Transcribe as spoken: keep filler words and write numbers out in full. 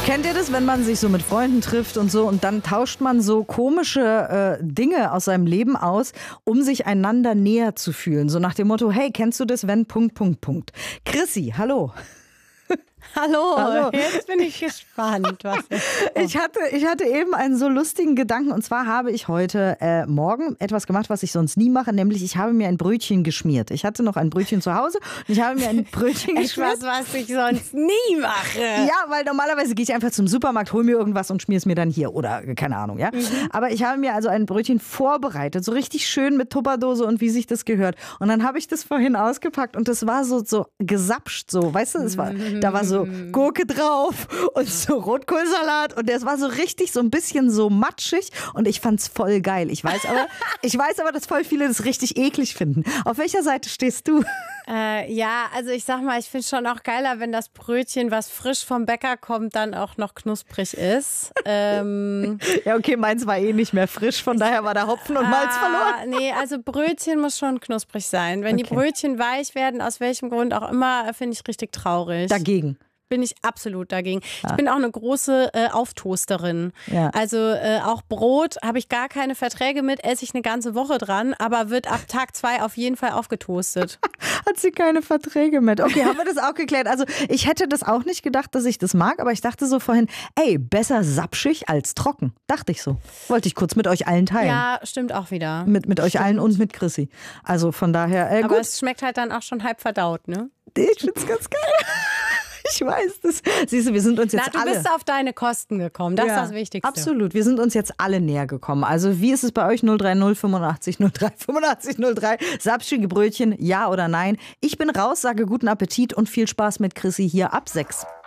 Kennt ihr das, wenn man sich so mit Freunden trifft und so und dann tauscht man so komische äh, Dinge aus seinem Leben aus, um sich einander näher zu fühlen? So nach dem Motto, hey, kennst du das, wenn Punkt, Punkt, Punkt. Chrissy, hallo. Hallo, Hallo, jetzt bin ich gespannt. Was ich, hatte, ich hatte eben einen so lustigen Gedanken und zwar habe ich heute äh, Morgen etwas gemacht, was ich sonst nie mache, nämlich ich habe mir ein Brötchen geschmiert. Ich hatte noch ein Brötchen zu Hause und ich habe mir ein Brötchen geschmiert. Etwas, was ich sonst nie mache. Ja, weil normalerweise gehe ich einfach zum Supermarkt, hole mir irgendwas und schmier es mir dann hier oder keine Ahnung, ja. Mhm. Aber ich habe mir also ein Brötchen vorbereitet, so richtig schön mit Tupperdose und wie sich das gehört. Und dann habe ich das vorhin ausgepackt und das war so, so gesapscht, so, weißt du, es war, da war so Gurke drauf und so Rotkohlsalat und das war so richtig so ein bisschen so matschig und ich fand's voll geil. Ich weiß aber, ich weiß aber, dass voll viele das richtig eklig finden. Auf welcher Seite stehst du? Äh, ja, also ich sag mal, ich finde schon auch geiler, wenn das Brötchen, was frisch vom Bäcker kommt, dann auch noch knusprig ist. Ähm, ja, okay, meins war eh nicht mehr frisch, von daher war der Hopfen und Malz ah, verloren. Nee, also Brötchen muss schon knusprig sein. Wenn okay. die Brötchen weich werden, aus welchem Grund auch immer, finde ich richtig traurig. Dagegen. Bin ich absolut dagegen. Ah. Ich bin auch eine große äh, Auftoasterin. Ja. Also äh, auch Brot habe ich gar keine Verträge mit, esse ich eine ganze Woche dran, aber wird ab Tag zwei auf jeden Fall aufgetoastet. Hat sie keine Verträge mit. Okay, haben wir das auch geklärt. Also ich hätte das auch nicht gedacht, dass ich das mag, aber ich dachte so vorhin, ey, besser sapschig als trocken. Dachte ich so. Wollte ich kurz mit euch allen teilen. Ja, stimmt auch wieder. Mit, mit euch allen und mit Chrissy. Also von daher, äh, aber gut. es schmeckt halt dann auch schon halb verdaut, ne? Ich find's ganz geil. Ich weiß das. Siehst du, wir sind uns jetzt Na, du alle... bist auf deine Kosten gekommen, das ja, ist das Wichtigste. Absolut, wir sind uns jetzt alle näher gekommen. Also wie ist es bei euch? null drei null fünfundachtzig null drei fünfundachtzig null drei. Sapschige Brötchen, ja oder nein? Ich bin raus, sage guten Appetit und viel Spaß mit Chrissy hier ab sechs.